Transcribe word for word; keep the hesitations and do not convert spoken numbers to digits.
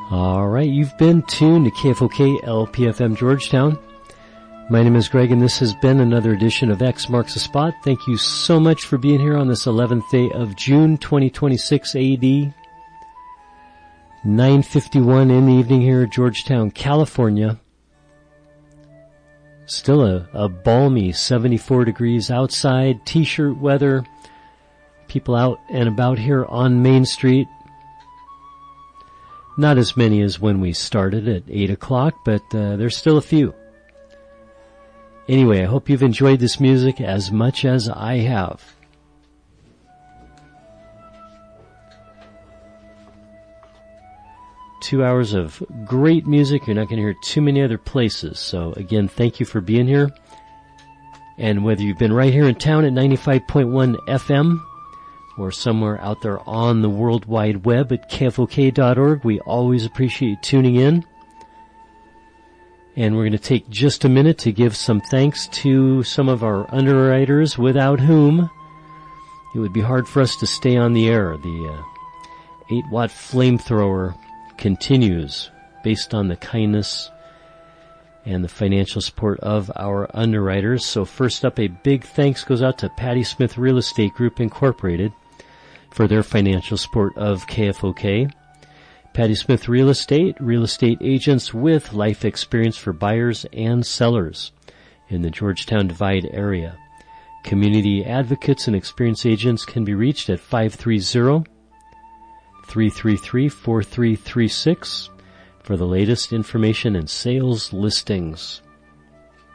All right, you've been tuned to K F O K L P F M Georgetown. My name is Greg, and this has been another edition of X Marks the Spot. Thank you so much for being here on this eleventh day of June twenty twenty-six A D. nine fifty-one in the evening here at Georgetown, California. Still a, a balmy seventy-four degrees outside, t-shirt weather. People out and about here on Main Street. Not as many as when we started at eight o'clock, but uh, there's still a few. Anyway, I hope you've enjoyed this music as much as I have. Two hours of great music. You're not going to hear too many other places. So again, thank you for being here. And whether you've been right here in town at ninety-five point one F M or somewhere out there on the World Wide Web at K F O K dot org, we always appreciate you tuning in. And we're going to take just a minute to give some thanks to some of our underwriters without whom it would be hard for us to stay on the air. The uh, eight watt flamethrower continues based on the kindness and the financial support of our underwriters. So first up, a big thanks goes out to Patty Smith Real Estate Group Incorporated for their financial support of K F O K. Patty Smith Real Estate, real estate agents with life experience for buyers and sellers in the Georgetown Divide area. Community advocates and experienced agents can be reached at five three zero, three three three, four three three six for the latest information and sales listings.